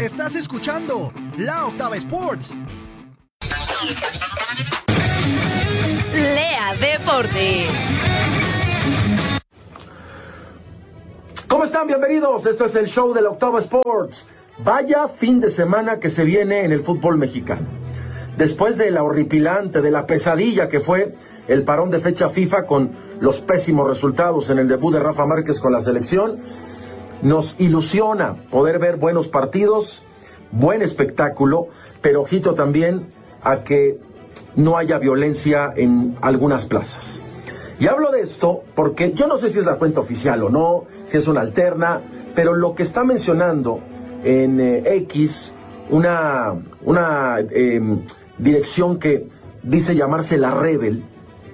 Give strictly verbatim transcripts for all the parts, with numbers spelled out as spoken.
Estás escuchando La Octava Sports. Lea Deportes. ¿Cómo están? Bienvenidos. Esto es el show de La Octava Sports. Vaya fin de semana que se viene en el fútbol mexicano. Después de la horripilante, de la pesadilla que fue el parón de fecha FIFA con los pésimos resultados en el debut de Rafa Márquez con la selección, nos ilusiona poder ver buenos partidos, buen espectáculo, pero ojito también a que no haya violencia en algunas plazas. Y hablo de esto porque yo no sé si es la cuenta oficial o no, si es una alterna, pero lo que está mencionando en eh, X, una, una eh, dirección que dice llamarse La Rebel,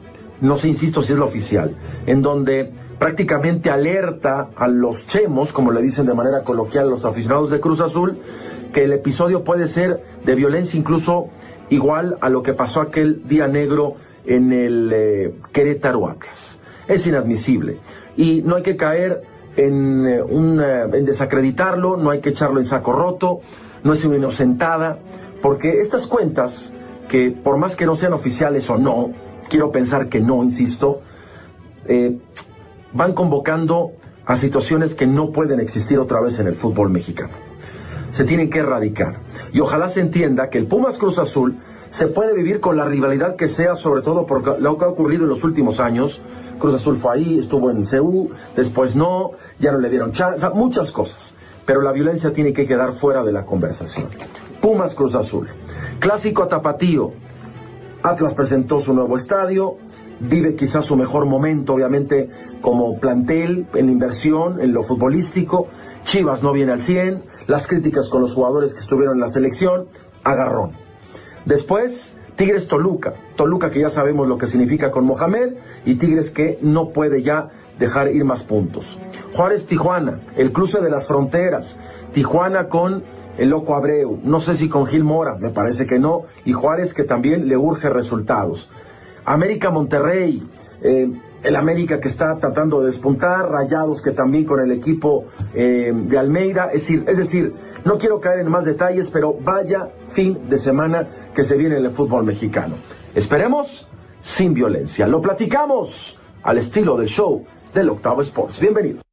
no sé, insisto, si es la oficial, en donde prácticamente alerta a los chemos, como le dicen de manera coloquial a los aficionados de Cruz Azul, que el episodio puede ser de violencia incluso igual a lo que pasó aquel día negro en el eh, Querétaro Atlas. Es inadmisible y no hay que caer en, eh, un, eh, en desacreditarlo, no hay que echarlo en saco roto, no es una inocentada, porque estas cuentas, que por más que no sean oficiales o no, quiero pensar que no, insisto, eh, van convocando a situaciones que no pueden existir otra vez en el fútbol mexicano. Se tienen que erradicar. Y ojalá se entienda que el Pumas Cruz Azul se puede vivir con la rivalidad que sea, sobre todo por lo que ha ocurrido en los últimos años. Cruz Azul fue ahí, estuvo en C U, después no, ya no le dieron chance, o sea, muchas cosas. Pero la violencia tiene que quedar fuera de la conversación. Pumas Cruz Azul. Clásico a tapatío. Atlas presentó su nuevo estadio, vive quizás su mejor momento, obviamente, como plantel, en la inversión, en lo futbolístico. Chivas no viene al cien, las críticas con los jugadores que estuvieron en la selección, agarrón. Después, Tigres Toluca, Toluca que ya sabemos lo que significa con Mohamed, y Tigres que no puede ya dejar ir más puntos. Juárez Tijuana, el cruce de las fronteras, Tijuana con el Loco Abreu, no sé si con Gil Mora, me parece que no, y Juárez que también le urge resultados. América Monterrey, eh, el América que está tratando de despuntar, Rayados que también con el equipo eh, de Almeida, es decir, es decir, no quiero caer en más detalles, pero vaya fin de semana que se viene en el fútbol mexicano. Esperemos sin violencia. Lo platicamos al estilo del show del Octavo Sports. Bienvenidos.